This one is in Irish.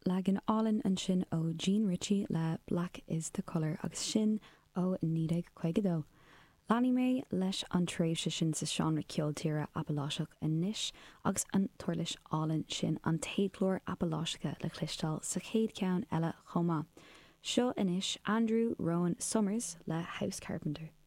le an álan an sin ó Jean Ritchie le Black is the Colour agus sin ó 1952. Lánaí mé leis an tréimhse sin sa seanra ceoltíre Appalachiach in níis agus an tuirlis álan sin an téadlóir Appalachiacha le clistal sa chéad ceann eile chomá. Seo inis Andrew Rowan Summers le House Carpenter.